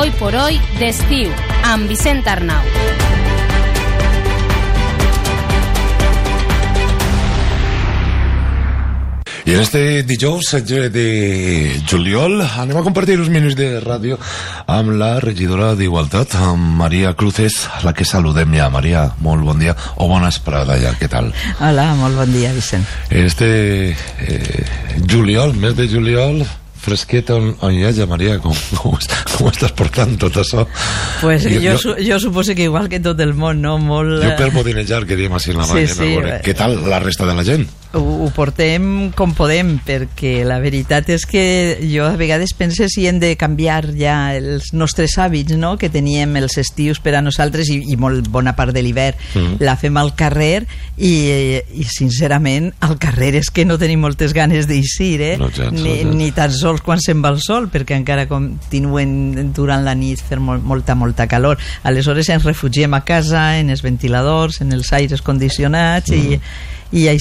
Hoy por Hoy d'estiu, amb Vicent Arnau. I en este dijous 16 de juliol anem a compartir uns minuts de ràdio amb la regidora d'Igualtat, amb Maria Cruces, la que saludem ja. Maria, molt bon dia, o bona esperada ja, què tal? Hola, molt bon dia, Vicent. Este juliol, mes de juliol, fresquet on hi hagi, Maria, com estàs portant tot això? Pues jo suposo que igual que tot el món, no? Molt... Jo per bodinejar, que diem així en la màquina, sí. Què tal la resta de la gent? Ho portem com podem, perquè la veritat és que jo a vegades penso si hem de canviar ja els nostres hàbits, no?, que teníem els estius per a nosaltres i molt bona part de l'hivern la fem al carrer i sincerament al carrer és que no tenim moltes ganes d'eixir, ni tan sols quan se'n va el sol, perquè encara continuen durant la nit fer molta calor. Aleshores ens refugiem a casa, en els ventiladors, en els aires condicionats i